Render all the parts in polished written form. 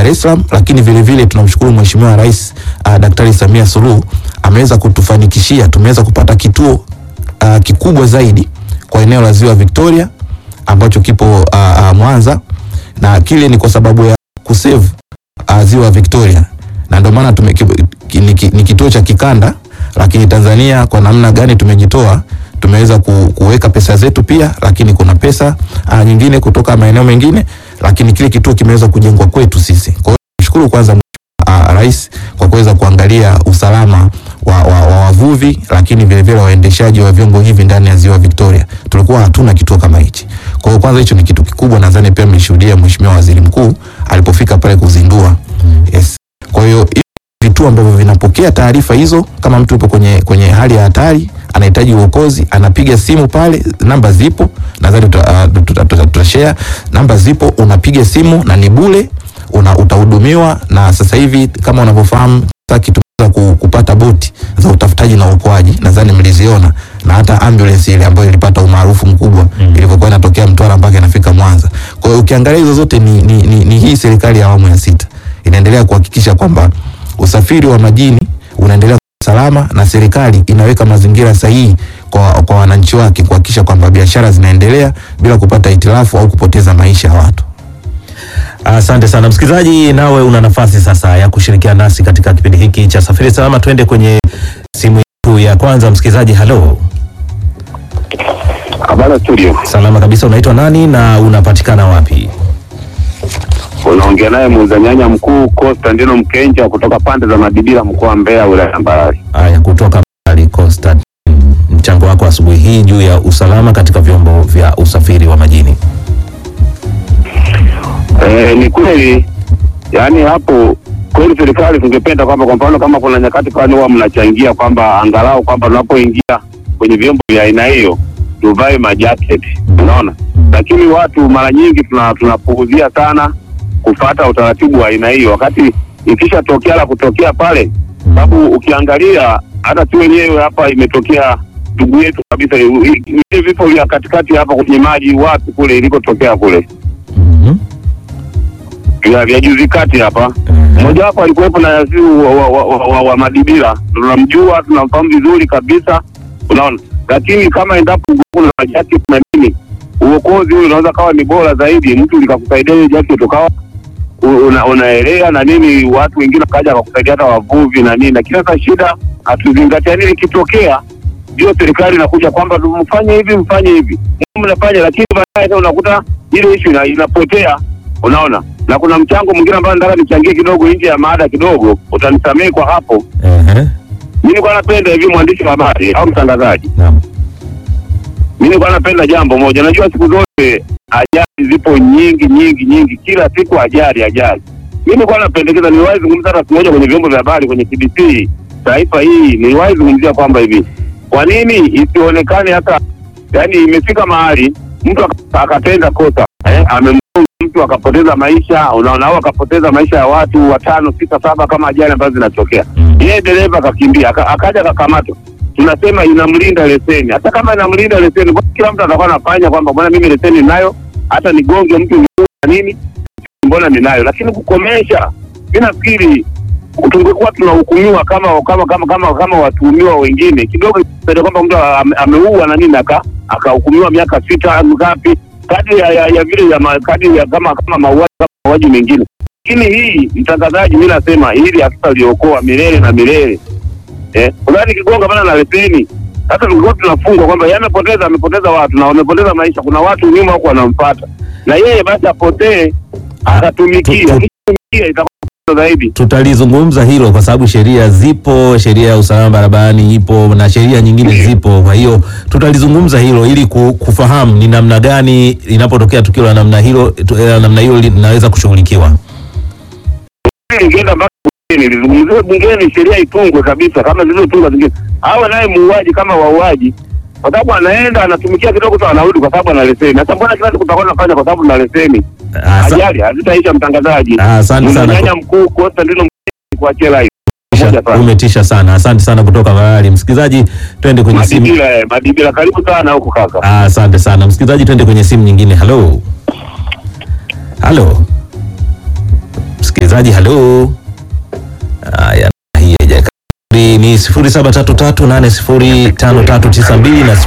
es Salaam, lakini vile vile tunamshukuru Mheshimiwa Rais Daktari Samia Suluhu ameweza kutufanikishia, tumeweza kupata kituo kikubwa zaidi kwa eneo la Ziwa Victoria ambacho kipo Mwanza, na kile ni kwa sababu ya kusave Ziwa Victoria, na ndio maana ni kituo cha kikanda, lakini Tanzania kwa namna gani tumejitoa, tumeweza kuweka pesa zetu pia, lakini kuna pesa nyingine kutoka maeneo mengine, lakini kile kituo kimeweza kujengwa kwetu sisi. Kwa hiyo nashukuru kwanza Rais kwa kuweza kuangalia usalama wa wavuvi, lakini vile vile waendeshaji wa vyombo hivi ndani ya Ziwa Victoria. Tulikuwa hatuna kituo kama hichi. Kwa hiyo kwanza hicho ni kitu kikubwa, nadhani pia mmeshuhudia Mheshimiwa Waziri Mkuu alipofika pale kuzindua. Yes. Kwa hiyo vituo ambavyo vinapokea taarifa hizo, kama mtu yupo kwenye hali ya hatari, anahitaji uokozi, anapiga simu pale, namba zipo, nadhani tutashare namba zipo, unapiga simu na ni bure, utahudumiwa. Na sasa hivi kama unavyofahamu tumeweza kupata boti za utafutaji na uokoaji, nadhani mliziona, na hata ambulance ile ambayo ilipata umaarufu mkubwa ilivyokuwa inatokea Mtwara mpaka inafika Mwanza. Kwa hiyo ukiangalia hizo zote ni hii serikali ya awamu ya 6 inaendelea kuhakikisha kwamba usafiri wa majini unaendelea salama, na serikali inaweka mazingira sahihi kwa wananchi wake kuhakikisha kwamba biashara zinaendelea bila kupata hitilafu au kupoteza maisha ya watu. Asante sana msikilizaji, nawe una nafasi sasa ya kushirikiana nasi katika kipindi hiki cha Safiri Salama. Twende kwenye simu yetu ya kwanza. Msikilizaji, halo. Habari studio. Salama kabisa, unaitwa nani na unapatikana wapi? Unaongea naye muuza nyanya mkuu Constantino Mkenja kutoka pande za Madibila, mkoa wa Mbeya, wilaya ya Mbarali. Haya, kutoka Mbarali Constantino, mchango wako asubuhi hii juu ya usalama katika vyombo vya usafiri wa majini. Ni kweli, yani hapo kweli serikali tungependa kwamba kwa mfano kama kuna nyakati kwani huwa mnachangia kwamba angalau kwamba tunapoingia kwenye vyombo vya aina hiyo tuvae majacket, unaona? Lakini watu mara nyingi tunapuuzia sana kufuata utaratibu wa aina hiyo, wakati ikishatokea la kutokea pale, sababu ukiangalia hata tu wenyewe hapa imetokea ndugu yetu kabisa, ni vifo vya katikati hapa kwenye maji, wapi kule ilikotokea kule vya juzi kati hapa. Mmoja wapo alikuwepo na Yaziu wa Madibila, tunamjua, tunamfahamu vizuri kabisa, unaona? Lakini kama endapo kuna jacket na nini, uokozi ule unaweza kawa ni bora zaidi, mtu likakusaidia ile jacket ukawa unaelea na nini, watu wengine kaja wakakusaidia, hata wavuvi na nini. Lakini sasa shida hatuzingatia nini kitokea, ndio serikali inakuja kwamba mfanye hivi mnafanya, lakini baadaye unakuta ile issue inapotea, unaona? Na kuna mchango mwingine ambao nataka nichangie kidogo nje ya mada kidogo, utanisamehe kwa hapo. Mimi nilikuwa napenda hivi, mwandishi wa habari au mtangazaji. Mimi nilikuwa napenda jambo moja. Najua siku zote ajali zipo nyingi, kila siku ajali. Mimi nilikuwa napendekeza, niliwahi zungumza hata siku moja kwenye vyombo vya habari, kwenye TBC taifa hii, niliwahi zungumzia kwamba hivi, kwa nini isionekane hata, yani imefika mahali mtu akatenda kosa, mtu akapoteza maisha, unaona, au akapoteza maisha ya watu 5, 6, 7 kama ajali ambazo zinatokea. Yeye dereva akakimbia, akaja akakamatwa. Tunasema inamlinda leseni. Hata kama inamlinda leseni, kila mtu atakuwa anafanya kwamba bwana mimi leseni ninayo, hata nigonge mtu nini, mbona ninayo. Lakini kukomesha, mimi nafikiri tungekuwa tunahukumiwa kama watuhumiwa wengine kidogo, ndio kwamba mtu ameua na nini akahukumiwa miaka 6 ngapi, kadri ya vile kadri ya kama mauaji mengine. Lakini hii mtangazaji, mimi nasema hili hatutaliokoa milele na milele. Unani kigonga bana na leseni, hata tulikuwa tunafungwa kwamba yeye amepoteza watu na wamepoteza maisha, kuna watu nyuma huko wanamfuata, na yeye basi apotee akatumikia itakuwa zaidi. Tutalizungumza hilo kwa sababu sheria zipo, sheria ya usalama barabarani ipo na sheria nyingine zipo. Kwa hiyo tutalizungumza hilo ili kufahamu ni namna gani inapotokea tukio la namna hiyo linaweza kushughulikiwa. Ningeenda mpaka nilizungumzia bungeni, sheria itungwe kabisa kama zilizotungwa zingine. Hawa naye muuaji kama wauaji, kwa sababu anaenda anatumikia kidogo tu anarudi kwa sababu ana leseni. Sasa mbona kila siku tutakuwa tunafanya kwa sababu na leseni? Ajali hazitaisha mtangazaji. Asante sana. Nyanya mkuu Constantino kuachia live. Umetisha sana. Asante sana kutoka Mbarali. Msikilizaji, twende kwenye simu. Madibila karibu sana huko kaka. Asante sana. Msikilizaji, twende kwenye simu nyingine. Hello. Msikilizaji Msikilizaji, halo. Haya, hii ni 0733805392 na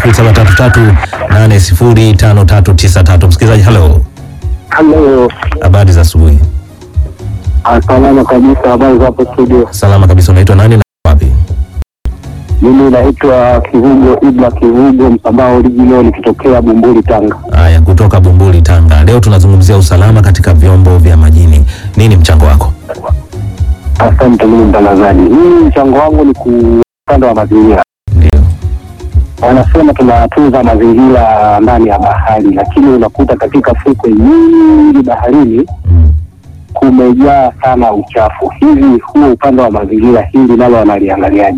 0733805393. Msikilizaji, halo. Halo. Habari za asubuhi. Salama kabisa, habari za hapo studio? Salama kabisa. Unaitwa nani na wapi? Mimi naitwa Kivugo Ibla Kivugo Msambao original nikitokea Bumbuli Tanga. Haya, kutoka Bumbuli Tanga. Leo tunazungumzia usalama katika vyombo vya majini. Nini mchango wako? Asante ndugu mtangazaji. Hii mchango wangu ni upande wa mazingira. Ndio. Wanasema tunatunza mazingira ndani ya bahari, lakini unakuta katika fukwe nyingi baharini kumejaa sana uchafu. Hivi huo upande wa mazingira hili nalo wanaliangaliaje?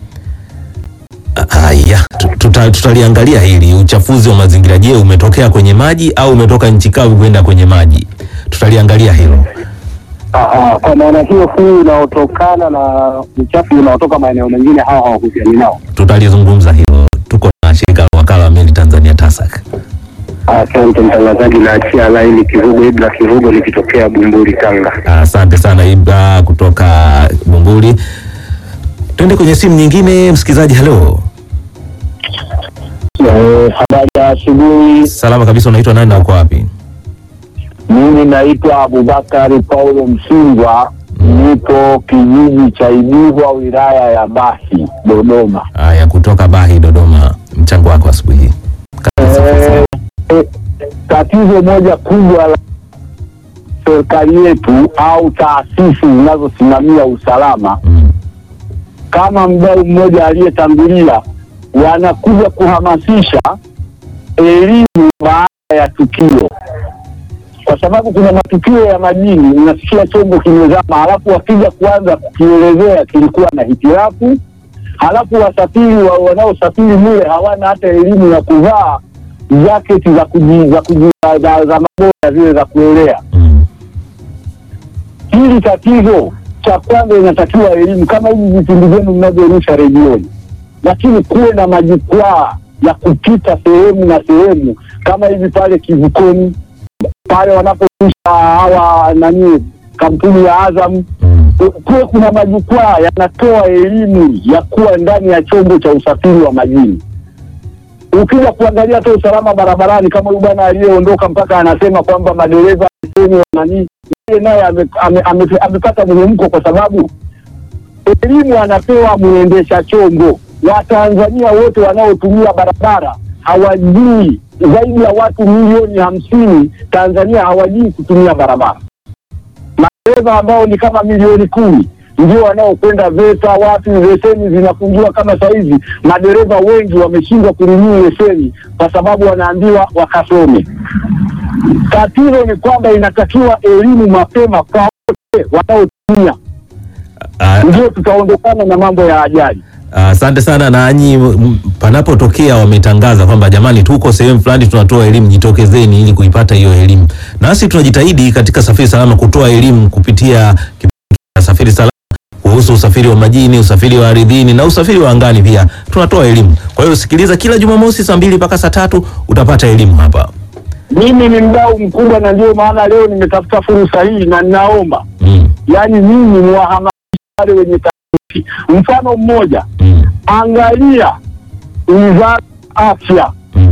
Haya, tutaliangalia hili uchafuzi wa mazingira. Je, umetokea kwenye maji au umetoka nchi kavu kwenda kwenye maji? Tutaliangalia hilo. Kwa maana hiyo huu unaotokana na uchafu unaotoka maeneo mengine hawahusiani nao. Tutalizungumza hilo. Tuko na shirika la wakala wa meli Tanzania TASAC. Asante mtangazaji, naachia laini Kivugo Ibla Kivugo nikitokea Bumbuli Tanga. Asante sana Ibla kutoka Bumbuli. Twende kwenye simu nyingine. Msikilizaji, halo. Habari ya asubuhi. Salama kabisa. Unaitwa nani na uko wapi? Mimi naitwa Abubakari Paulo Msingwa, nipo kijiji cha Ibigwa, wilaya ya Bahi, Dodoma. Haya, kutoka Bahi, Dodoma. Mchango wako asubuhi hii. Tatizo moja kubwa la serikali yetu au taasisi zinazosimamia usalama, kama mdau mmoja aliyetangulia, wanakuja kuhamasisha elimu baada ya tukio, kwa sababu kuna matukio ya majini unasikia chombo kimezama, halafu wakija kuanza kukielezea kilikuwa na hitilafu, halafu wasafiri wanaosafiri mule hawana hata elimu ya kuvaa jaketi za maboya zile za kuelea. Hili tatizo cha kwanza inatakiwa elimu, kama hivi vipindi vyenu mnavyorusha redioni, lakini kuwe na majukwaa ya kupita sehemu na sehemu, kama hivi pale kivukoni pale wanaporusha hawa kampuni ya Azam, kuwe kuna majukwaa yanatoa elimu ya kuwa ndani ya chombo cha usafiri wa majini. Ukija kuangalia hata usalama barabarani, kama huyu bwana aliyeondoka mpaka anasema kwamba madereva yeye naye amepata mhemko, kwa sababu elimu anapewa muendesha chombo. Watanzania wote wanaotumia barabara hawajui, zaidi ya watu milioni 50 Tanzania hawajui kutumia barabara. Madereva ambao ni kama milioni 10 ndio wanaokwenda VETA, watu leseni zinafungiwa. Kama sasa hivi madereva wengi wameshindwa kurenew leseni kwa sababu wanaambiwa wakasome. Tatizo ni kwamba inatakiwa elimu mapema kwa wote wanaotumia, ndio tutaondokana na mambo ya ajali. Asante sana. Nanyi panapotokea wametangaza kwamba jamani, tuko sehemu fulani tunatoa elimu, jitokezeni ili kuipata hiyo elimu. Nasi tunajitahidi katika Safiri Salama kutoa elimu kupitia Safiri Salama kuhusu usafiri wa majini, usafiri wa ardhini na usafiri wa angani pia tunatoa elimu. Kwa hiyo sikiliza kila Jumamosi saa 2 mpaka saa 3 utapata elimu hapa. Mimi ni mdau mkubwa, na ndio maana leo nimetafuta fursa hii, na ninaomba yani mimi ni wahamasisha wale wenye taasisi. Mfano mmoja, angalia Wizara ya Afya,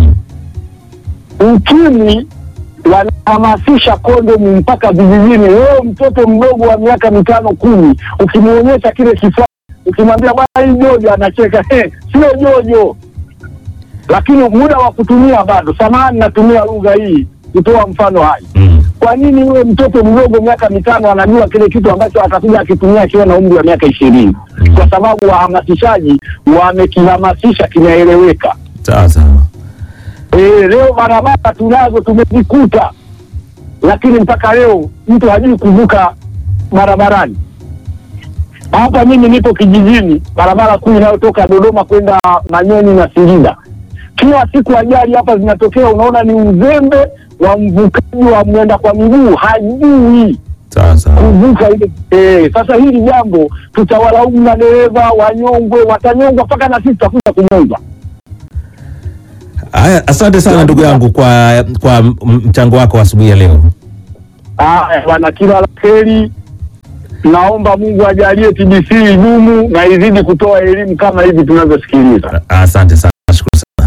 ukimwi wanahamasisha kondomu mpaka vijijini. Leo mtoto mdogo wa miaka 5-10 ukimuonyesha kile kifaa, ukimwambia bwana hii jojo, anacheka, sio jojo. Lakini muda wa kutumia bado. Samahani, natumia lugha hii kutoa mfano hai. Kwa nini yule mtoto mdogo miaka 5 anajua kile kitu ambacho atakuja akitumia akiwa na umri wa miaka 20? Kwa sababu wahamasishaji wamekihamasisha, kinaeleweka. Sawa. Leo barabara tunazo, tumezikuta, lakini mpaka leo mtu hajui kuvuka barabarani. Hapa mimi nipo kijijini, barabara kuu inayotoka Dodoma kwenda Manyoni na Singida. Kila siku ajali hapa zinatokea, unaona ni uzembe wa mvukaji wa mwenda kwa miguu, hajui kuvuka ile. Sasa hili jambo tutawalaumu na dereva, wanyongwe, watanyongwa mpaka na sisi tutakuja kunyongwa. Haya, asante sana ndugu yangu kwa mchango wako asubuhi ya leo. Wana kila la kheri. naomba Mungu ajalie TBC idumu na izidi kutoa elimu kama hivi tunavyosikiliza. Asante sana, nashukuru sana.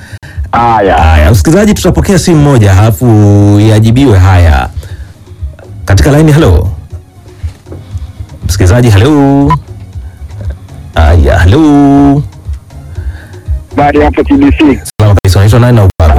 Haya, msikilizaji, tutapokea simu moja halafu yajibiwe haya katika line. Hello msikilizaji, hello. Haya, hello. Bali hapo TBC. Salama kabisa, unaitwa nani na uko wapi?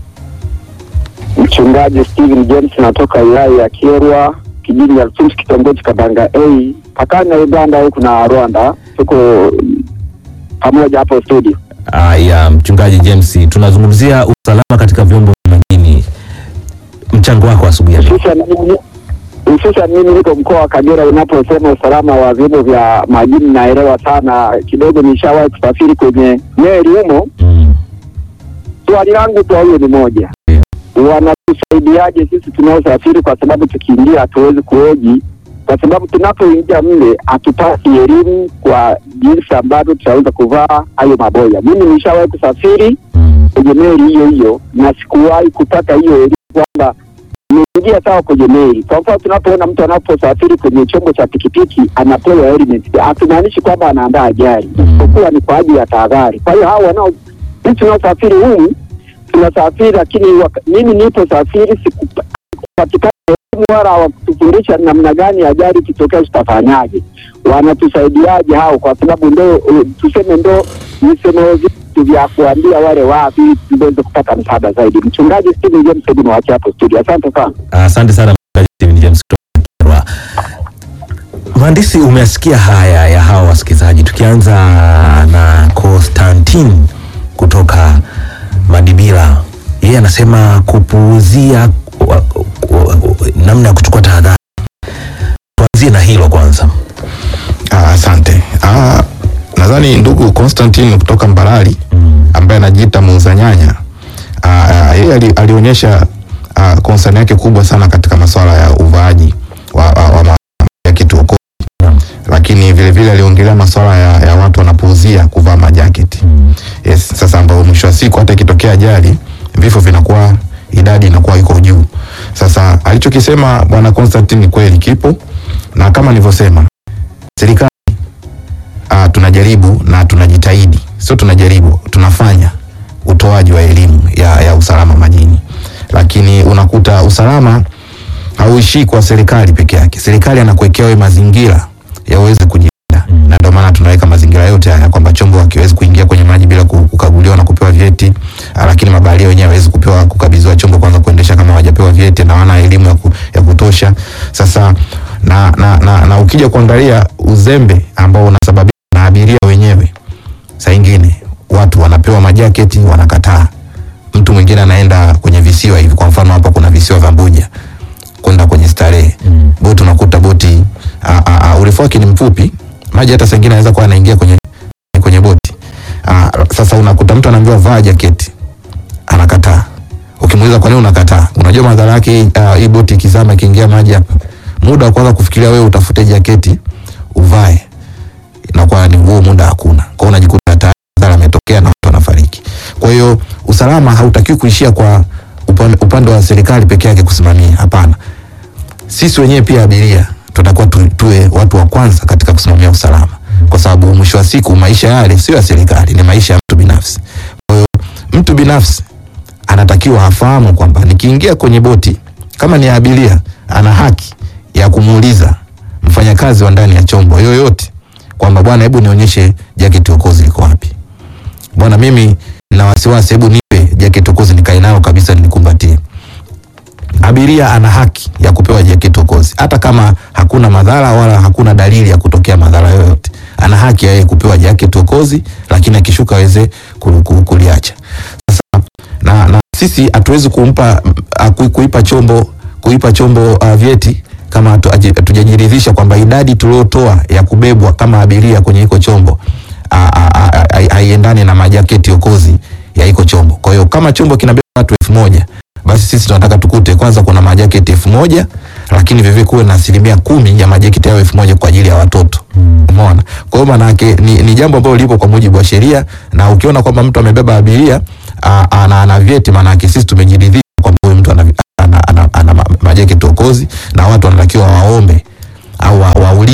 Mchungaji Steven James, natoka wilaya ya Kyerwa, kijiji ya Tumsi, kitongoji Kabanga A, pakani na Uganda huko na Rwanda. Tuko pamoja hapo studio. Haya, mchungaji James, tunazungumzia usalama katika vyombo vya majini. Mchango wako asubuhi hii. Hususan mimi niko mkoa wa Kagera. Unaposema usalama wa vyombo vya majini naelewa sana kidogo, nishawahi kusafiri kwenye meli humo. Swali langu kwa hiyo ni moja, wanatusaidiaje sisi tunaosafiri? Kwa sababu tukiingia hatuwezi kuoji, kwa sababu tunapoingia mle hatupati elimu kwa jinsi ambavyo tutaweza kuvaa hayo maboya. Mimi nishawahi kusafiri kwenye meli hiyo hiyo na sikuwahi kupata hiyo elimu kwamba nimeingia sawa kwenye meli. Kwa mfano, tunapoona mtu anaposafiri kwenye chombo cha pikipiki anapewa helmet, hatumaanishi kwamba anaandaa ajali, isipokuwa ni kwa ajili ya tahadhari. Kwa hiyo hao sisi tunaosafiri humu tunasafiri, lakini mimi nipo safiri sikupatikana elimu wala wakutufundisha namna gani ajali ikitokea tutafanyaje. Wanatusaidiaje hao? Kwa sababu ndo tuseme ndo niseme vitu vya kuambia wale wapi tuweze kupata msaada zaidi. Mchungaji Steven James, hebu niwaache hapo studio. Asante sana. Asante sana mchungaji Steven James kutoka Kyerwa. Mhandisi, umeasikia haya ya hao wasikilizaji. Tukianza na Constantine kutoka Madibila, yeye anasema kupuuzia namna ya kuchukua tahadhari. Tuanzie na hilo kwanza. Asante. Nadhani ndugu Constantine kutoka Mbarali ambaye anajiita muuza nyanya, yeye alionyesha concern yake kubwa sana katika masuala ya uvaaji wa kituo, lakini vile vile aliongelea masuala ya watu wanapuuzia kuvaa majaketi. Yes, sasa ambao mwisho wa siku hata ikitokea ajali vifo vinakuwa, idadi inakuwa iko juu. Sasa alichokisema bwana Constantine kweli kipo, na kama nilivyosema, serikali tunajaribu na tunajitahidi, sio tunajaribu, tunafanya utoaji wa elimu ya usalama majini, lakini unakuta usalama hauishi kwa serikali peke yake. Serikali anakuwekea wewe mazingira ya uweze kujilinda, na ndio maana tunaweka mazingira yote haya kwamba chombo hakiwezi kuingia kwenye maji bila kukaguliwa na kupewa vyeti, lakini mabaharia wenyewe hawezi kukabidhiwa chombo kwanza kuendesha kama hawajapewa vyeti na wana elimu ya kutosha. Sasa na ukija kuangalia uzembe ambao unasababishwa na abiria wenyewe, saa nyingine watu wanapewa majaketi wanakataa. Mtu mwingine anaenda kwenye visiwa hivi, kwa mfano hapa kuna visiwa vya Mbuja, kwenda kwenye starehe, boti unakuta boti urefu wake ni mfupi, maji hata saa nyingine anaweza kuwa anaingia kwenye boti. Sasa unakuta mtu anaambiwa vaa jaketi, anakataa. Ukimuuliza kwa nini unakataa, unajua madhara yake hii boti ikizama ikiingia maji hapa, muda wa kwanza kufikiria wewe utafute jaketi uvae inakuwa ni huo muda hakuna. Kwa hiyo unajikuta madhara yametokea na watu wanafariki. Kwa hiyo usalama hautakiwi kuishia kwa upande wa serikali peke yake kusimamia, hapana. Sisi wenyewe pia abiria tutakuwa tuwe watu wa kwanza katika kusimamia usalama, kwa sababu mwisho wa siku maisha yale sio ya serikali, ni maisha ya mtu binafsi. Kwa hiyo mtu binafsi anatakiwa afahamu kwamba nikiingia kwenye boti, kama ni abiria, ana haki ya kumuuliza mfanyakazi wa ndani ya chombo yoyote kwamba bwana, hebu nionyeshe jaketi okozi iko wapi? Bwana, mimi nina wasiwasi, hebu nipe jaketi okozi nikae nayo kabisa nikumbatie. Abiria ana haki ya kupewa jaketi okozi hata kama hakuna madhara wala hakuna dalili ya kutokea madhara yoyote. Ana haki ya kupewa jaketi okozi, lakini akishuka aweze kuliacha. Sasa na sisi hatuwezi kuipa chombo vyeti kama hatujajiridhisha kwamba idadi tuliotoa ya kubebwa kama abiria kwenye iko chombo haiendani na majaketi okozi ya iko chombo. Kwa hiyo kama chombo kinabeba watu 1000, basi sisi tunataka tukute kwanza kuna majaketi 1000, lakini vivyo kuwe na 10% ya majaketi yao 1000 kwa ajili ya watoto. Umeona? Kwa hiyo maana yake ni jambo ambalo lipo kwa mujibu wa sheria, na ukiona kwamba mtu amebeba abiria ana vyeti, maana yake sisi tumejiridhisha kwamba huyu mtu ana majaketi okozi, na watu wanatakiwa waombe au waulize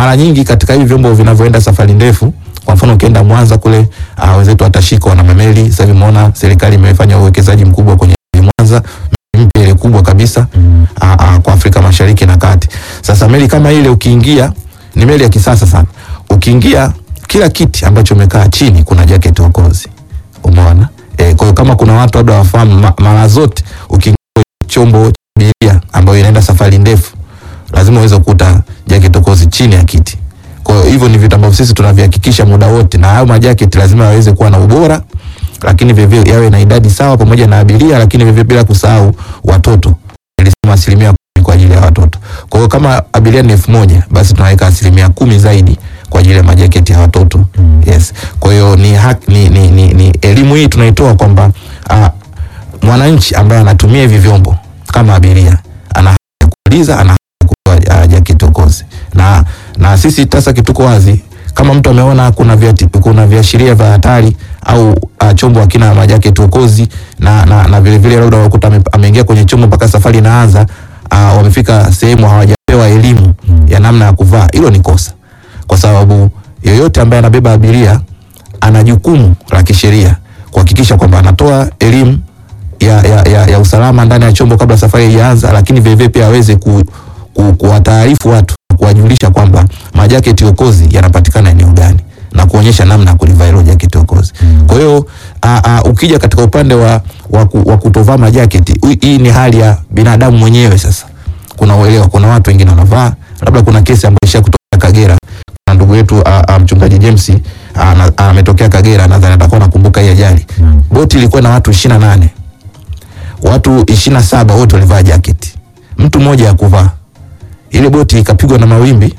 mara nyingi katika hivi vyombo vinavyoenda safari ndefu, kwa mfano ukienda Mwanza kule, wenzetu watashika wana mameli. Sasa hivi umeona serikali imefanya uwekezaji mkubwa kwenye Mwanza, mpya ile kubwa kabisa kwa Afrika Mashariki na Kati. Sasa meli kama ile ukiingia, ni meli ya kisasa sana. Ukiingia, kila kiti ambacho umekaa chini kuna jacket okozi. Umeona? Kwa hiyo kama kuna watu labda wafahamu, mara zote ukiingia chombo cha abiria ambayo inaenda safari ndefu, lazima uweze kukuta jacket okozi chini ya kiti. Kwa hiyo hivyo ni vitu ambavyo sisi tunavihakikisha muda wote, na hayo majaketi lazima yaweze kuwa na ubora, lakini vivyo yawe na idadi sawa pamoja na abiria, lakini vivyo bila kusahau watoto. Nilisema 10% kwa ajili ya watoto. Kwa hiyo kama abiria ni 1000, basi tunaweka 10% zaidi kwa ajili ya majaketi ya watoto. Yes. Kwa hiyo ni elimu hii tunaitoa kwamba mwananchi ambaye anatumia hivi vyombo kama abiria ana haki ya kuuliza, ana haki ya kutoa jaketi okozi. Na sisi TASAC tuko wazi, kama mtu ameona kuna viashiria vya hatari au chombo hakina majaketi okozi na vile vile labda wakuta ameingia kwenye chombo mpaka safari inaanza, wamefika sehemu hawajapewa elimu ya namna ya kuvaa, hilo ni kosa. Kwa sababu yoyote ambaye anabeba abiria ana jukumu la kisheria kuhakikisha kwamba anatoa elimu ya usalama ndani ya chombo kabla safari haijaanza, lakini vile vile pia aweze kuwataarifu watu, kuwajulisha kwamba majaketi okozi yanapatikana eneo gani na kuonyesha namna ya kulivaa hilo jaketi okozi. Kwa hiyo ukija katika upande wa kutovaa majaketi, hii ni hali ya binadamu mwenyewe. Sasa kuna uelewa, kuna watu wengine wanavaa, labda kuna kesi ambayo isha kutoka Kagera, na ndugu yetu mchungaji James ametokea Kagera, nadhani atakuwa nakumbuka hii ajali. Boti ilikuwa na watu 28, watu 27 wote walivaa jaketi, mtu mmoja hakuvaa. Ile boti ikapigwa na mawimbi,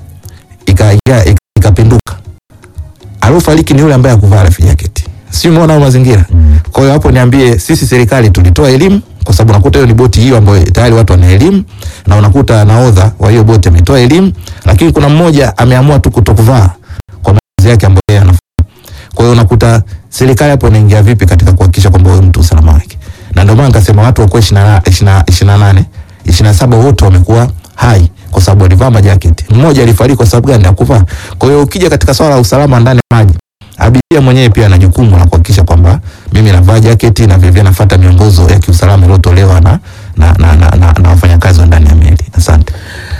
ikapinduka. Alifariki ni yule ambaye hakuvaa life jacket. Si umeona mazingira? Kwa hiyo hapo niambie, sisi serikali tulitoa elimu, kwa sababu unakuta hiyo ni boti hiyo ambayo tayari watu wana elimu, na unakuta nahodha wa hiyo boti ametoa elimu, lakini kuna mmoja ameamua tu kutokuvaa kwa maamuzi yake ambayo yeye anafanya. Kwa hiyo unakuta serikali hapo inaingia vipi katika kuhakikisha kwamba huyo mtu usalama wake. Na ndio maana nikasema watu wako 28, 27 wote wamekuwa hai kwa sababu walivaa majaketi. Mmoja alifariki kwa sababu gani? Hakuvaa. Kwa hiyo ukija katika swala la usalama ndani ya maji, abiria mwenyewe pia ana jukumu la kuhakikisha kwamba mimi navaa jaketi na vile vile nafuata miongozo ya kiusalama iliyotolewa na wafanyakazi wa ndani ya meli. Asante.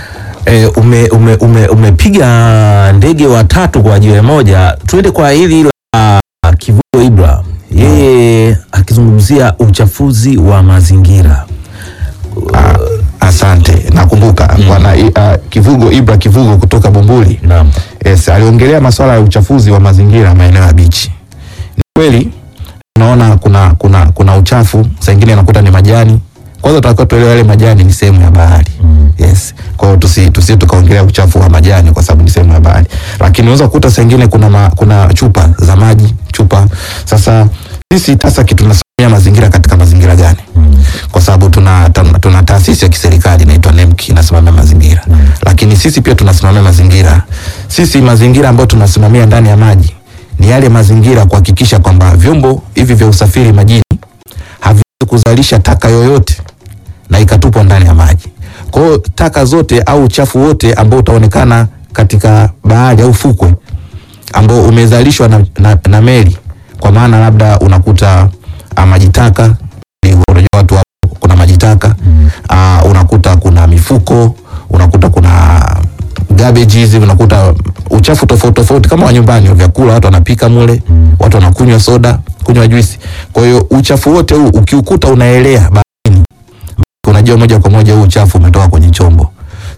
Umepiga ndege watatu kwa jiwe moja. Tuende kwa hili la Kivugo Ibra. Yeye akizungumzia uchafuzi wa mazingira. Asante. Nakumbuka bwana Kivugo kutoka Bumbuli. Naam. Yes, aliongelea masuala ya uchafuzi wa mazingira maeneo ya bichi. Ni kweli tunaona kuna uchafu, saa nyingine unakuta ni majani. Kwanza tunataka tuelewe yale majani ni sehemu ya bahari. Yes. Kwa hiyo tusi tukaongelea uchafu wa majani kwa sababu ni sehemu ya bahari. Lakini unaweza kukuta saa nyingine kuna chupa za maji, Sasa sisi TASAC tunasimamia mazingira katika mazingira gani? Kwa sababu tuna taasisi ya kiserikali inaitwa NEMC inasimamia mazingira. Lakini sisi pia tunasimamia mazingira. Sisi mazingira ambayo tunasimamia ndani ya maji ni yale mazingira kuhakikisha kwamba vyombo hivi vya usafiri majini haviwezi kuzalisha taka yoyote na ikatupwa ndani ya maji. Kwa hiyo taka zote au uchafu wote ambao utaonekana katika bahari au fukwe ambao umezalishwa na meli, kwa maana labda unakuta maji taka, unajua watu hapo kuna maji taka, unakuta kuna mifuko, unakuta kuna garbages, unakuta uchafu tofauti kama wa nyumbani, vyakula watu wanapika mule, watu wanakunywa soda, kunywa juisi. Kwa hiyo uchafu wote huu ukiukuta unaelea baharini, unajua moja kwa moja huu uchafu umetoka kwenye chombo.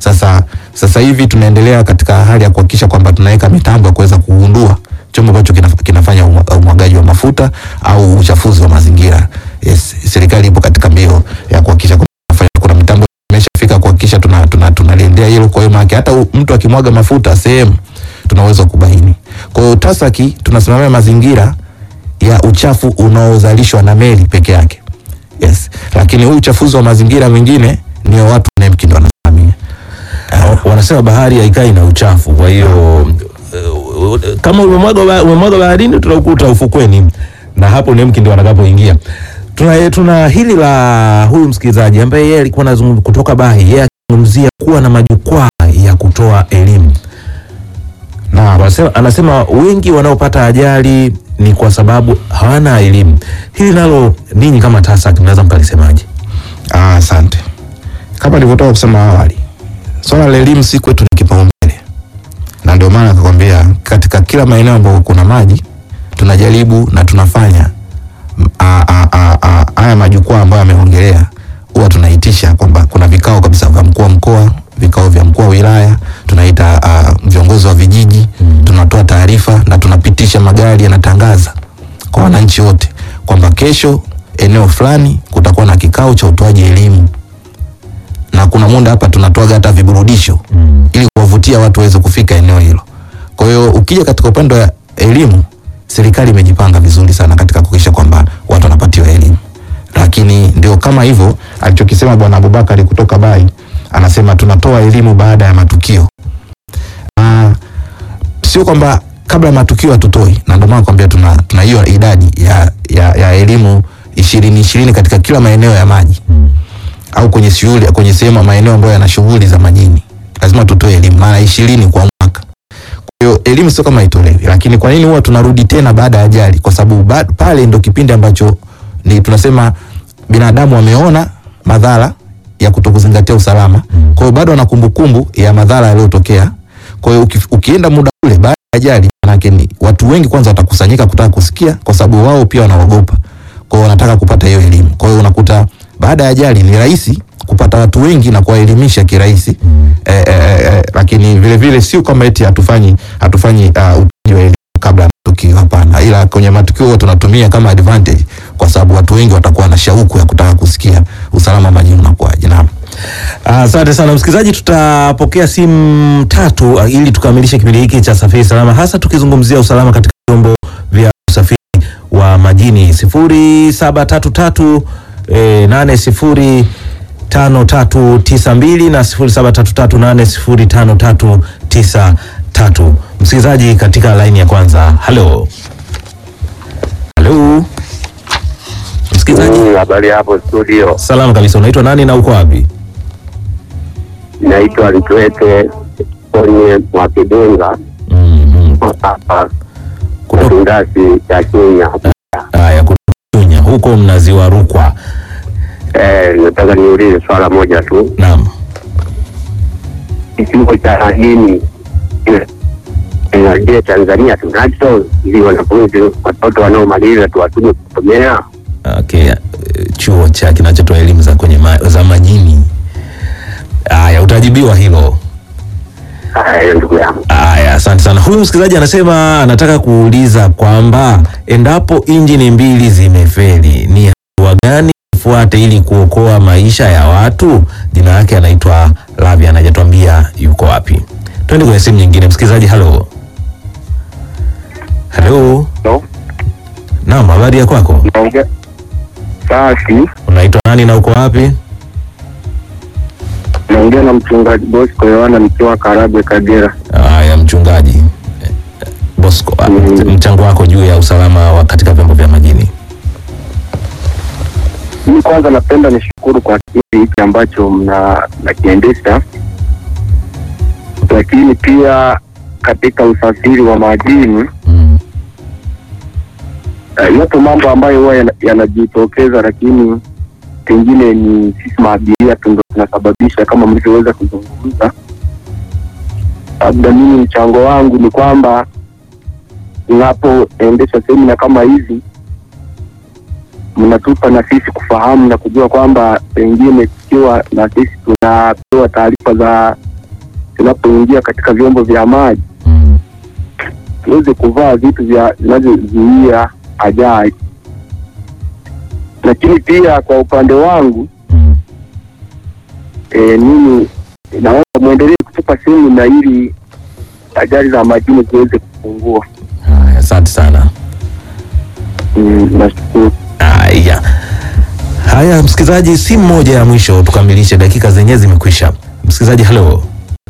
Sasa hivi tunaendelea katika hali ya kuhakikisha kwamba tunaweka mitambo ya kuweza kugundua chombo ambacho kinafanya umwagaji wa mafuta au uchafuzi wa mazingira. Yes, serikali ipo katika mbio ya kuhakikisha kuna mitambo imeshafika kuhakikisha tunaliendea hilo. Kwa hiyo maana hata mtu akimwaga mafuta sehemu tunaweza kubaini. Kwa hiyo TASAC tunasimamia mazingira ya uchafu unaozalishwa na meli peke yake. Yes. Lakini huu uchafuzi wa mazingira mwingine ni watu NEMC ndio wanasimamia. Wanasema bahari haikai na uchafu. Kwa hiyo kama umemwaga baharini tutaukuta ufukweni, na hapo NEMC ndio watakapoingia. Tuna hili la huyu msikilizaji ambaye yeye alikuwa anazungumza kutoka Bahi, yeye akizungumzia kuwa na majukwaa ya kutoa elimu. Na Anasema wengi wanaopata ajali ni kwa sababu hawana elimu. Hili nalo ninyi kama TASAC mnaweza mkalisemaje? asante. Kama nilivyotoka kusema awali, swala la elimu si kwetu ni kipaumbele, na ndio maana nikakwambia katika kila maeneo ambapo kuna maji tunajaribu na tunafanya haya majukwaa ambayo ameongelea, huwa tunaitisha kwamba kuna vikao kabisa vya mkuu wa mkoa, vikao vya mkuu wa wilaya, tunaita viongozi wa vijiji, tunatoa taarifa na tunapitisha magari yanatangaza kwa wananchi wote kwamba kesho eneo fulani kutakuwa na kikao cha utoaji elimu, na kuna muda hapa tunatoa hata viburudisho ili kuwavutia watu waweze kufika eneo hilo. Kwa hiyo ukija katika upande wa elimu, serikali imejipanga vizuri sana katika kuhakikisha kwamba watu wanapatiwa elimu. Lakini ndio kama hivyo alichokisema Bwana Abubakari kutoka Bai, anasema tunatoa elimu baada ya matukio. Sio kwamba kabla ya matukio hatutoi, na ndio maana nakwambia tuna hiyo idadi ya elimu 20 katika kila maeneo ya maji au kwenye shule, kwenye sehemu maeneo ambayo yana shughuli za majini. Lazima tutoe elimu mara 20 kwa mwaka. Kwa hiyo elimu sio kama itolewi, lakini kwa nini huwa tunarudi tena baada ya ajali? Kwa sababu pale ndio kipindi ambacho ni tunasema binadamu wameona madhara ya kutokuzingatia usalama. Kwa hiyo bado wana kumbukumbu ya madhara yaliyotokea. Kwa hiyo ukienda muda ule baada ya ajali, manake ni watu wengi kwanza watakusanyika kutaka kusikia, kwa sababu wao pia wanaogopa. Kwa hiyo wanataka kupata hiyo elimu. Kwa hiyo unakuta baada ya ajali ni rahisi kupata watu wengi na kuwaelimisha kirahisi. Lakini vile vile sio kama eti hatufanyi utoaji wa elimu kabla ya matukio, hapana. Ila kwenye matukio huwa tunatumia kama advantage, kwa sababu watu wengi watakuwa na shauku ya kutaka kusikia usalama majini unakuaje. Naam. Asante sana msikilizaji, tutapokea simu 3 ili tukamilishe kipindi hiki cha Safiri Salama, hasa tukizungumzia usalama katika vyombo vya usafiri wa majini. 0733 805392 na 0733805393. Msikilizaji katika laini ya kwanza. Halo. Msikilizaji, Habari hapo studio. salama kabisa. Unaitwa nani na uko wapi? Naitwa Litwete kwenye Mwakidenga hapa Kundasi ya Kenya. Haya, kutunya huko Mnaziwa Rukwa. Nataka niulize swala moja tu. Naam. Kituo cha majini je, Tanzania tunacho ili wanafunzi watoto wanaomaliza tuwatume kusomea? Okay, chuo cha kinachotoa elimu za kwenye za majini. Haya, utajibiwa hilo. Haya ndugu yangu. Haya, asante sana. Huyu msikilizaji anasema anataka kuuliza kwamba endapo injini mbili zimefeli, ni hatua gani fuate ili kuokoa maisha ya watu? Jina lake anaitwa Lavi, anajatuambia yuko wapi. Twende kwenye simu nyingine. Msikilizaji, halo. No. Naam, habari ya kwako? Naongea. Safi. Unaitwa nani na uko wapi? Naongea na mchungaji Bosco Yohana nikiwa Karagwe, Kagera. Haya, mchungaji Bosco, mchango wako juu ya usalama wa katika vyombo vya majini. Mimi kwanza napenda nishukuru kwa kipindi hiki ambacho mnakiendesha, lakini pia katika usafiri wa majini yapo mambo ambayo huwa yanajitokeza, lakini pengine ni sisi maabiria ndio tunasababisha, kama mlivyoweza kuzungumza. Labda mimi mchango wangu ni kwamba unapoendesha semina kama hizi, mnatupa na sisi kufahamu na kujua kwamba pengine tukiwa na sisi tunapewa taarifa za tunapoingia katika vyombo vya maji, tuweze kuvaa vitu vinavyozuia ajali. Lakini pia kwa upande wangu mimi naomba muendelee kutupa semina ili ajali za majini ziweze kupungua. Asante sana. Nashukuru. Haya msikilizaji, simu moja ya mwisho tukamilishe, dakika zenyewe zimekwisha. Msikilizaji, halo.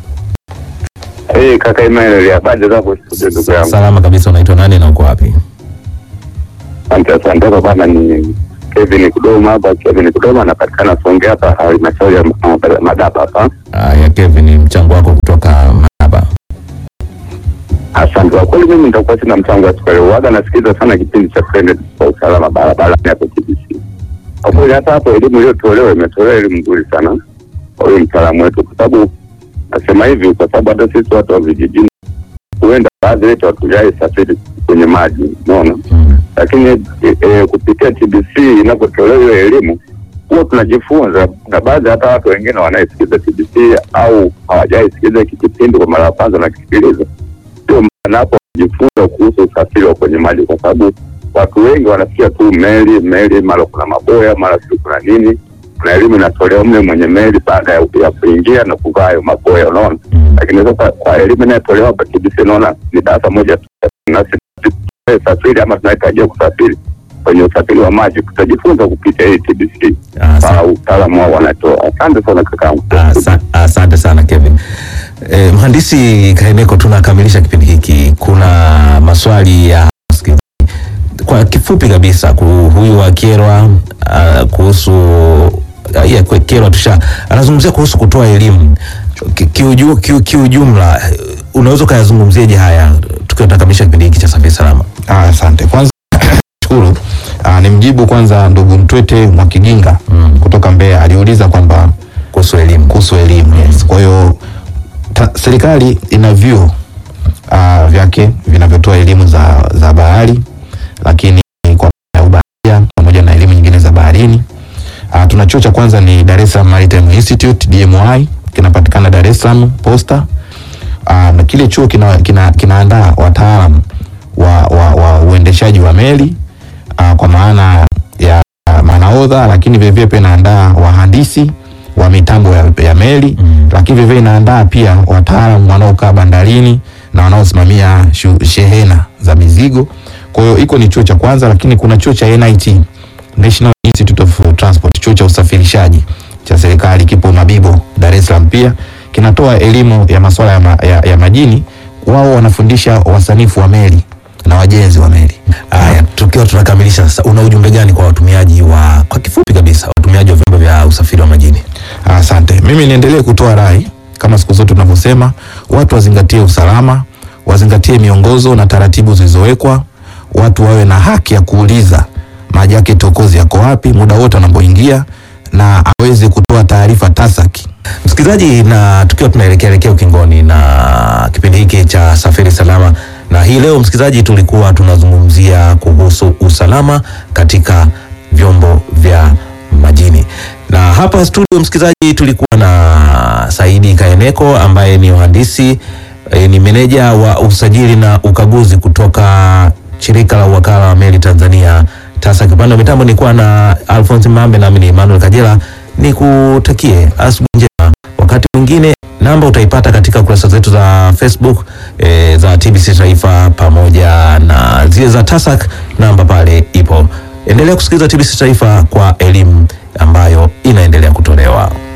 Kaka Emmanuel, habari zako ndugu yangu? Salama kabisa. Unaitwa nani na uko wapi? Asante bana, ni Kevin Kudoma hapa. Kevin Kudoma anapatikana Songea hapa halmashauri ya Madaba hapa. Haya Kevin, mchango wako kutoka Madaba. Asante. Kwa kweli mimi nitakuwa sina mchango wa siku leo. Waga nasikiliza sana kipindi cha Friends kwa usalama barabarani hapo TBC. Kwa kweli hata hapo elimu iliyotolewa imetolewa elimu nzuri sana kwa huyo mtaalamu wetu, kwa sababu nasema hivi kwa sababu hata sisi watu wa vijijini huenda baadhi yetu hatujai safiri kwenye maji, unaona? Lakini kupitia TBC inapotolewa hiyo elimu huwa tunajifunza, na baadhi hata watu wengine wanaisikiza TBC au hawajaisikiza kipindi kwa mara ya kwanza na kisikiliza, sio wanapojifunza kuhusu usafiri wa kwenye maji, kwa sababu watu wengi wanasikia tu meli mara kuna maboya mara sio kuna nini. Kuna elimu inatolewa mle mwenye meli baada ya kuingia na kuvaa hayo maboya, unaona? Lakini sasa kwa elimu inayotolewa hapa TBC naona ni darasa moja tu, na safiri ama tunahitaji kusafiri kwenye usafiri wa maji tutajifunza kupitia hii TBC kwa utaalamu wao wanatoa. Asante sana kakaangu. Asante sana Kevin. Mhandisi Kaeneko, tunakamilisha kipindi hiki. Kuna maswali ya kwa kifupi kabisa huyu wa Kyerwa kuhusu Kyerwa anazungumzia kuhusu kutoa elimu kiujumla. Unaweza kuyazungumziaje haya tukiwa tunakamilisha kipindi hiki cha Safari Salama? Asante. Kwanza shukuru. Nimjibu kwanza ndugu Mtwete Mwakiginga kutoka Mbeya, aliuliza kwamba kuhusu elimu. Yes. Kwa hiyo serikali ina vyuo vyake vinavyotoa elimu za bahari, lakini kwa ubaharia pamoja na elimu nyingine za baharini. Tuna chuo cha kwanza ni Dar es Salaam Maritime Institute DMI, kinapatikana Dar es Salaam Posta. Na kile chuo kinaandaa wataalamu wa uendeshaji wa meli kwa maana ya manahodha, lakini vivyo pia inaandaa wahandisi wa mitambo ya meli, lakini vivyo inaandaa pia wataalamu wanaokaa bandarini na wanaosimamia shehena za mizigo. Kwa hiyo iko ni chuo cha kwanza, lakini kuna chuo cha NIT, National Institute of Transport, chuo cha usafirishaji cha serikali, kipo Mabibo Dar es Salaam, pia kinatoa elimu ya masuala ya majini. Wao wanafundisha wasanifu wa meli na wajenzi wa meli. Haya, tukiwa tunakamilisha sasa, una ujumbe gani kwa watumiaji kwa kifupi kabisa, watumiaji wa vyombo vya usafiri wa majini? Asante. Mimi niendelee kutoa rai kama siku zote tunavyosema, watu wazingatie usalama, wazingatie miongozo na taratibu zilizowekwa, watu wawe na haki ya kuuliza maji yake tokozi yako wapi muda wote anapoingia, na aweze kutoa taarifa TASAC. Msikilizaji, na tukiwa tunaelekea ukingoni na kipindi hiki cha Safari Salama, na hii leo msikilizaji, tulikuwa tunazungumzia kuhusu usalama katika vyombo vya majini, na hapa studio msikilizaji tulikuwa na Saidi Kaeneko ambaye ni mhandisi, ni meneja wa usajili na ukaguzi kutoka shirika la wakala wa meli Tanzania TASAC. Upande wa mitambo nilikuwa na Alphonse Mambe, na mimi Emmanuel Kajela. Nikutakie asubuhi njema. Wakati mwingine namba utaipata katika kurasa zetu za Facebook za TBC Taifa pamoja na zile za TASAC, namba pale ipo. Endelea kusikiliza TBC Taifa kwa elimu ambayo inaendelea kutolewa.